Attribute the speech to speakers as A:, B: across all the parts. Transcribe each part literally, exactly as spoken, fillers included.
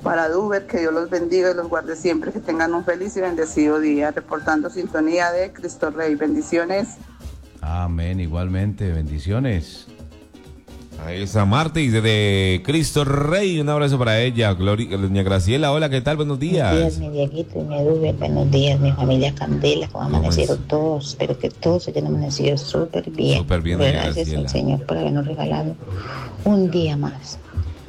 A: para Duber, que Dios los bendiga y los guarde siempre, que tengan un feliz y bendecido día, reportando sintonía de Cristo Rey, bendiciones.
B: Amén, igualmente, bendiciones.
C: Ahí está Martis de Cristo Rey, un abrazo para ella. Gloria, doña Graciela, hola, ¿qué tal? Buenos días.
D: Buenos días, mi Dieguito y mi Duber, buenos días, mi familia Candela, como amanecieron todos, espero que todos hayan amanecido súper bien.
C: Súper bien, doña
D: Gracias
C: Graciela.
D: al Señor por habernos regalado un día más.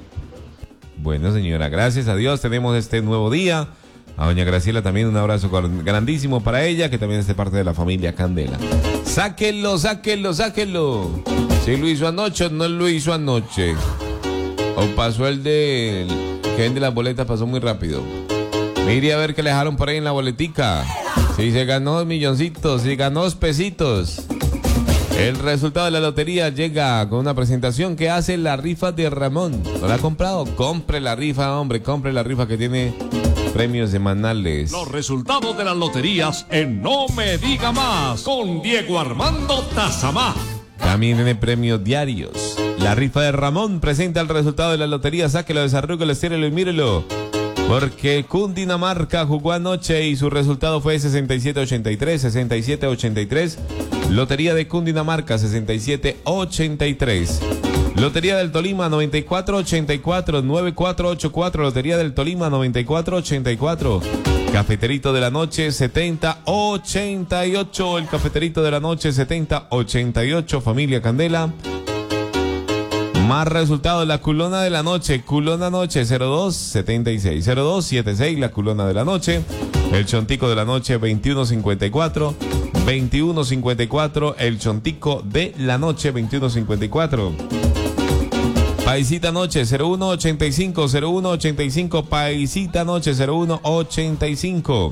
C: Bueno, señora, gracias a Dios tenemos este nuevo día. A doña Graciela también un abrazo grandísimo para ella, que también es de parte de la familia Candela. Sáquenlo, sáquenlo, sáquenlo. Si lo hizo anoche o no lo hizo anoche. O pasó el de que vende las boletas, pasó muy rápido. Mire a ver qué le dejaron por ahí en la boletica. Si se ganó dos milloncitos, si ganó dos pesitos. El resultado de la lotería llega con una presentación que hace la rifa de Ramón. ¿No la ha comprado? Compre la rifa, hombre, compre la rifa que tiene premios semanales.
E: Los resultados de las loterías en No Me Diga Más con Diego Armando Tazamá.
C: También tiene premios diarios. La rifa de Ramón presenta el resultado de la lotería. Sáquelo, desarrúguelo, estírelo y mírelo. Porque Cundinamarca jugó anoche y su resultado fue sesenta y siete ochenta y tres, sesenta y siete ochenta y tres. Lotería de Cundinamarca, sesenta y siete ochenta y tres. Lotería del Tolima, noventa y cuatro ochenta y cuatro, noventa y cuatro ochenta y cuatro. Lotería del Tolima, noventa y cuatro ochenta y cuatro. Cafeterito de la noche, setenta ochenta y ocho. El cafeterito de la noche, setenta ochenta y ocho. Familia Candela. Más resultados, la culona de la noche, culona noche, cero dos setenta y seis, cero dos setenta y seis, la culona de la noche. El chontico de la noche, veintiuno cincuenta y cuatro, veintiuno cincuenta y cuatro, el chontico de la noche, veintiuno cincuenta y cuatro. Paisita noche, cero uno ochenta y cinco, cero uno ochenta y cinco, Paisita noche, cero uno ochenta y cinco.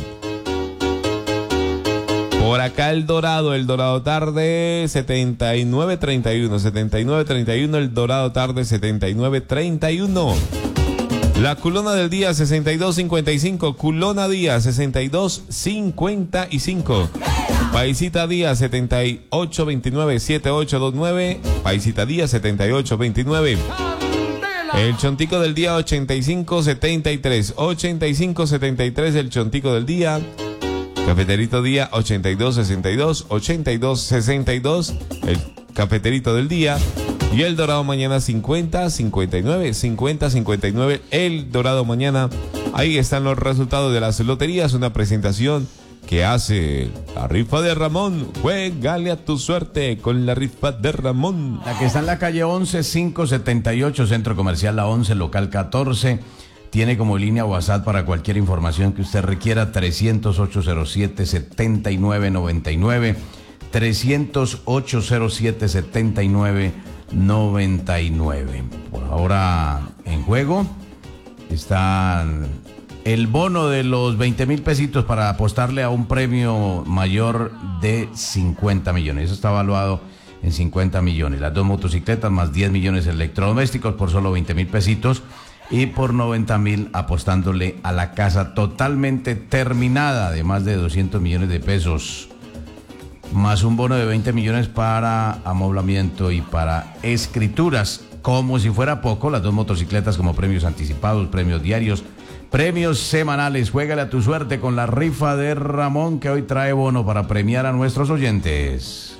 C: Por acá el Dorado, el Dorado tarde, setenta y nueve treinta y uno, setenta y nueve treinta y uno, el Dorado tarde, setenta y nueve treinta y uno. La culona del día, sesenta y dos cincuenta y cinco, culona día, sesenta y dos cincuenta y cinco. Paisita día, setenta y ocho veintinueve, setenta y ocho veintinueve, Paisita día, setenta y ocho veintinueve. El chontico del día, ochenta y cinco setenta y tres, ochenta y cinco setenta y tres, el chontico del día. Cafeterito día, ochenta y dos sesenta y dos, ochenta y dos sesenta y dos, el cafeterito del día. Y el Dorado mañana, cincuenta cincuenta y nueve, cincuenta cincuenta y nueve, el Dorado mañana. Ahí están los resultados de las loterías, una presentación que hace la rifa de Ramón. Juégale a tu suerte con la rifa de Ramón.
B: La que está en la calle once quinientos setenta y ocho, Centro Comercial La once, local catorce. Tiene como línea WhatsApp para cualquier información que usted requiera, trescientos ocho cero siete, setenta y nueve noventa y nueve, trescientos ocho cero siete, setenta y nueve noventa y nueve. Por ahora en juego está el bono de los veinte mil pesitos para apostarle a un premio mayor de cincuenta millones. Eso está evaluado en cincuenta millones. Las dos motocicletas más diez millones electrodomésticos por solo veinte mil pesitos. Y por noventa mil apostándole a la casa totalmente terminada de más de doscientos millones de pesos. Más un bono de veinte millones para amoblamiento y para escrituras. Como si fuera poco, las dos motocicletas como premios anticipados, premios diarios, premios semanales. Juégale a tu suerte con la rifa de Ramón, que hoy trae bono para premiar a nuestros oyentes.